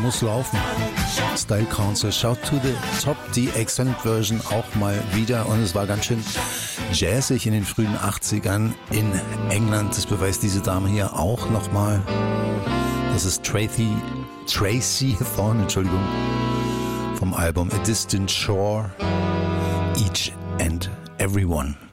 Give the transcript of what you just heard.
muss laufen. Style Council, Shout to the Top, die Extended Version auch mal wieder. Und es war ganz schön jazzig in den frühen 80ern in England. Das beweist diese Dame hier auch nochmal. Das ist Tracy Thorn, vom Album A Distant Shore, Each and Everyone.